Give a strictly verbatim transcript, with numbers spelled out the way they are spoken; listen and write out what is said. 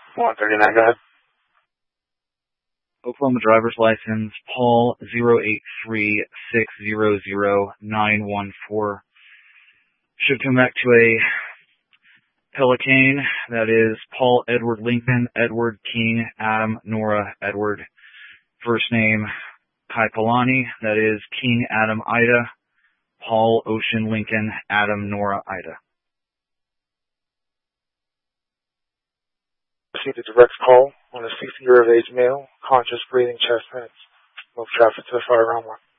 one thirty-nine, go ahead. Oklahoma driver's license, Paul zero eight three six zero zero nine one four. Should come back to a Pelican. That is Paul Edward Lincoln, Edward King, Adam Nora Edward. First name Kaipalani. That is King Adam Ida, Paul Ocean Lincoln, Adam Nora Ida. Received a direct call on a sixty-year-of-age male, conscious breathing, chest pains. Move traffic to the fire around one.